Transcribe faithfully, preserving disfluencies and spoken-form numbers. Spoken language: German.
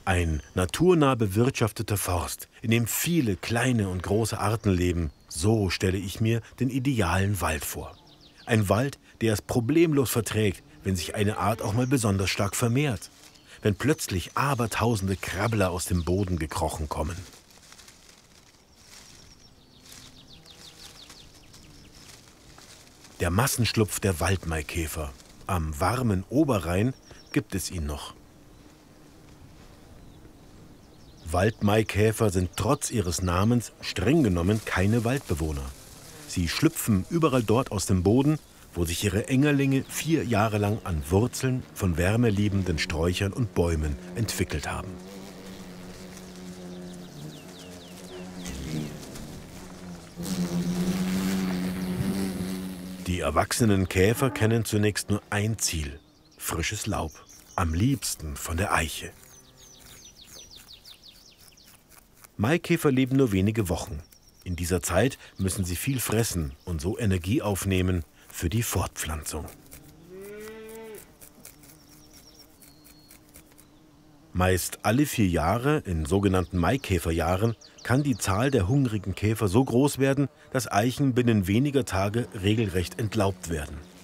Ein naturnah bewirtschafteter Forst, in dem viele kleine und große Arten leben, so stelle ich mir den idealen Wald vor. Ein Wald, der es problemlos verträgt, wenn sich eine Art auch mal besonders stark vermehrt. Wenn plötzlich abertausende Krabbler aus dem Boden gekrochen kommen. Der Massenschlupf der Waldmaikäfer. Am warmen Oberrhein gibt es ihn noch. Waldmaikäfer sind trotz ihres Namens streng genommen keine Waldbewohner. Sie schlüpfen überall dort aus dem Boden, wo sich ihre Engerlinge vier Jahre lang an Wurzeln von wärmeliebenden Sträuchern und Bäumen entwickelt haben. Die erwachsenen Käfer kennen zunächst nur ein Ziel: frisches Laub, am liebsten von der Eiche. Maikäfer leben nur wenige Wochen. In dieser Zeit müssen sie viel fressen und so Energie aufnehmen für die Fortpflanzung. Meist alle vier Jahre, in sogenannten Maikäferjahren, kann die Zahl der hungrigen Käfer so groß werden, dass Eichen binnen weniger Tage regelrecht entlaubt werden.